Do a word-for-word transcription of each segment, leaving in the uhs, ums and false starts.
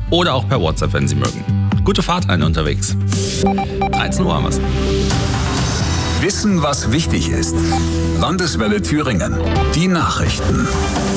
oder auch per WhatsApp, wenn Sie mögen. Gute Fahrt allen unterwegs. dreizehn Uhr haben wir's. Wissen, was wichtig ist. Landeswelle Thüringen. Die Nachrichten.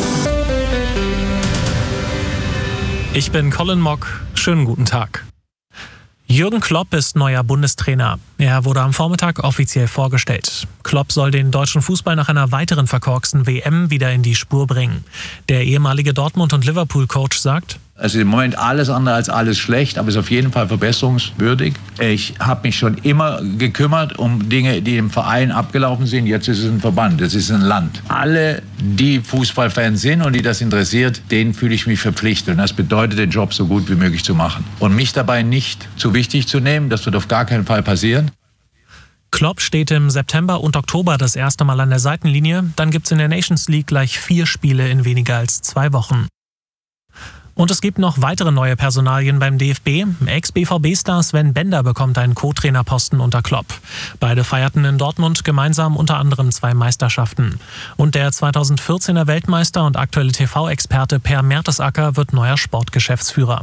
Ich bin Colin Mock. Schönen guten Tag. Jürgen Klopp ist neuer Bundestrainer. Er wurde am Vormittag offiziell vorgestellt. Klopp soll den deutschen Fußball nach einer weiteren verkorksten W M wieder in die Spur bringen. Der ehemalige Dortmund- und Liverpool-Coach sagt: Also im Moment alles andere als alles schlecht, aber ist auf jeden Fall verbesserungswürdig. Ich habe mich schon immer gekümmert um Dinge, die im Verein abgelaufen sind. Jetzt ist es ein Verband, es ist ein Land. Alle, die Fußballfans sind und die das interessiert, denen fühle ich mich verpflichtet. Und das bedeutet, den Job so gut wie möglich zu machen. Und mich dabei nicht zu wichtig zu nehmen, das wird auf gar keinen Fall passieren. Klopp steht im September und Oktober das erste Mal an der Seitenlinie. Dann gibt's in der Nations League gleich vier Spiele in weniger als zwei Wochen. Und es gibt noch weitere neue Personalien beim D F B. Ex-B V B-Star Sven Bender bekommt einen Co-Trainerposten unter Klopp. Beide feierten in Dortmund gemeinsam unter anderem zwei Meisterschaften. Und der zweitausendvierzehner Weltmeister und aktuelle T V-Experte Per Mertesacker wird neuer Sportgeschäftsführer.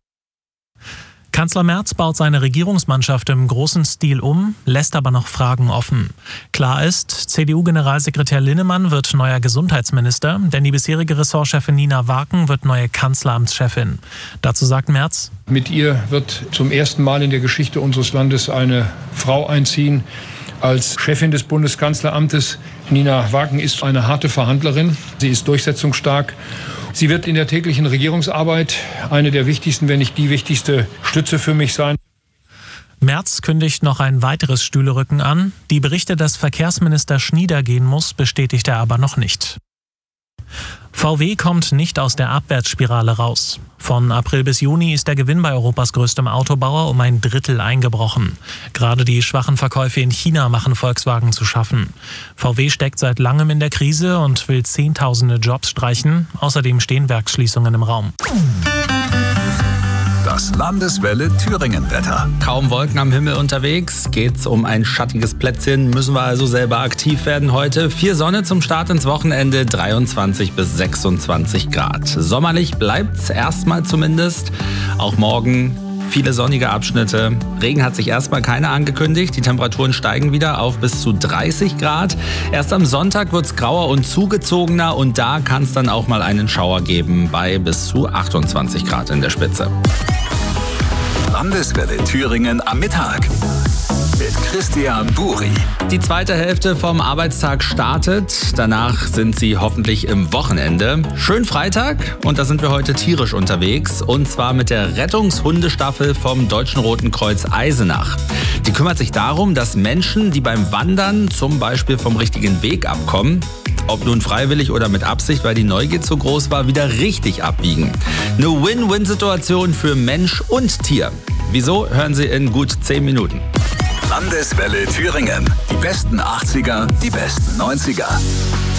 Kanzler Merz baut seine Regierungsmannschaft im großen Stil um, lässt aber noch Fragen offen. Klar ist, C D U-Generalsekretär Linnemann wird neuer Gesundheitsminister, denn die bisherige Ressortchefin Nina Waken wird neue Kanzleramtschefin. Dazu sagt Merz: Mit ihr wird zum ersten Mal in der Geschichte unseres Landes eine Frau einziehen als Chefin des Bundeskanzleramtes. Nina Waken ist eine harte Verhandlerin, sie ist durchsetzungsstark. Sie wird in der täglichen Regierungsarbeit eine der wichtigsten, wenn nicht die wichtigste Stütze für mich sein. Merz kündigt noch ein weiteres Stühlerücken an. Die Berichte, dass Verkehrsminister Schnieder gehen muss, bestätigt er aber noch nicht. V W kommt nicht aus der Abwärtsspirale raus. Von April bis Juni ist der Gewinn bei Europas größtem Autobauer um ein Drittel eingebrochen. Gerade die schwachen Verkäufe in China machen Volkswagen zu schaffen. V W steckt seit langem in der Krise und will Zehntausende Jobs streichen. Außerdem stehen Werksschließungen im Raum. Das Landeswelle Thüringen-Wetter. Kaum Wolken am Himmel unterwegs, geht's um ein schattiges Plätzchen, müssen wir also selber aktiv werden heute. Viel Sonne zum Start ins Wochenende, dreiundzwanzig bis sechsundzwanzig Grad. Sommerlich bleibt's erstmal zumindest. Auch morgen viele sonnige Abschnitte. Regen hat sich erstmal keiner angekündigt. Die Temperaturen steigen wieder auf bis zu dreißig Grad. Erst am Sonntag wird's grauer und zugezogener und da kann es dann auch mal einen Schauer geben bei bis zu achtundzwanzig Grad in der Spitze. Landeswelle Thüringen am Mittag mit Christian Buri. Die zweite Hälfte vom Arbeitstag startet. Danach sind Sie hoffentlich im Wochenende. Schön Freitag und da sind wir heute tierisch unterwegs. Und zwar mit der Rettungshundestaffel vom Deutschen Roten Kreuz Eisenach. Die kümmert sich darum, dass Menschen, die beim Wandern zum Beispiel vom richtigen Weg abkommen, ob nun freiwillig oder mit Absicht, weil die Neugier zu groß war, wieder richtig abbiegen. Eine Win-Win-Situation für Mensch und Tier. Wieso? Hören Sie in gut zehn Minuten. Landeswelle Thüringen. Die besten achtziger, die besten neunziger.